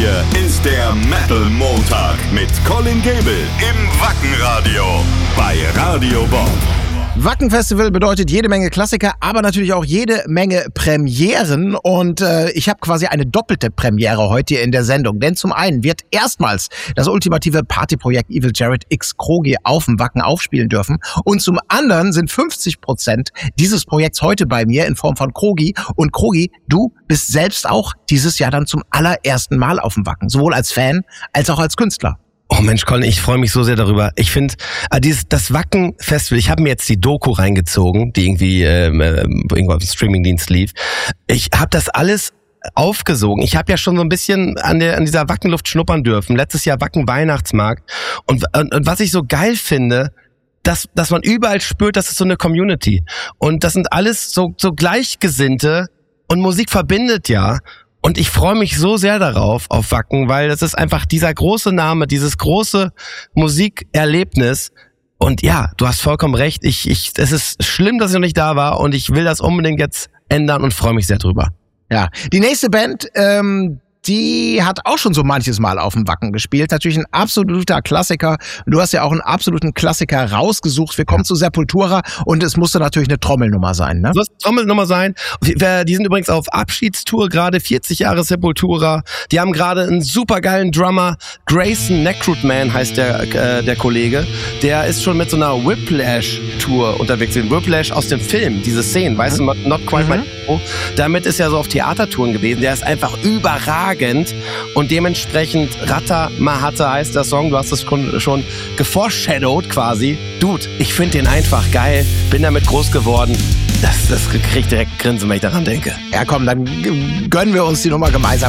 hier ist der Metal Montag mit Colin Gable im Wacken-Radio bei Radio Bob. Wacken-Festival bedeutet jede Menge Klassiker, aber natürlich auch jede Menge Premieren. Und ich habe quasi eine doppelte Premiere heute hier in der Sendung. Denn zum einen wird erstmals das ultimative Partyprojekt Evil Jared X Krogi auf dem Wacken aufspielen dürfen. Und zum anderen sind 50% dieses Projekts heute bei mir in Form von Krogi. Und Krogi, du bist selbst auch dieses Jahr dann zum allerersten Mal auf dem Wacken. Sowohl als Fan als auch als Künstler. Oh Mensch, Colin, ich freue mich so sehr darüber. Ich finde, das Wacken-Festival, ich habe mir jetzt die Doku reingezogen, die irgendwie irgendwo auf dem Streamingdienst lief. Ich habe das alles aufgesogen. Ich habe ja schon so ein bisschen an dieser Wackenluft schnuppern dürfen. Letztes Jahr Wacken-Weihnachtsmarkt. Und was ich so geil finde, dass man überall spürt, das ist so eine Community. Und das sind alles so Gleichgesinnte und Musik verbindet ja. Und ich freue mich so sehr darauf, auf Wacken, weil das ist einfach dieser große Name, dieses große Musikerlebnis. Und ja, du hast vollkommen recht. Es ist schlimm, dass ich noch nicht da war und ich will das unbedingt jetzt ändern und freue mich sehr drüber. Ja, die nächste Band, die hat auch schon so manches Mal auf dem Wacken gespielt. Natürlich ein absoluter Klassiker. Du hast ja auch einen absoluten Klassiker rausgesucht. Wir kommen zu Sepultura und es musste natürlich eine Trommelnummer sein, ne? Das muss eine Trommelnummer sein. Die sind übrigens auf Abschiedstour gerade, 40 Jahre Sepultura. Die haben gerade einen supergeilen Drummer. Grayson Neckrutman heißt der Kollege. Der ist schon mit so einer Whiplash-Tour unterwegs. Whiplash aus dem Film, diese Szenen, weißt du, Not Quite My Hero. Damit ist er so auf Theatertouren gewesen. Der ist einfach überragend. Und dementsprechend Rata Mahata heißt der Song, du hast es schon geforeshadowed quasi. Dude, ich finde den einfach geil, bin damit groß geworden. Das kriegt direkt Grinsen, wenn ich daran denke. Ja komm, dann gönnen wir uns die Nummer gemeinsam.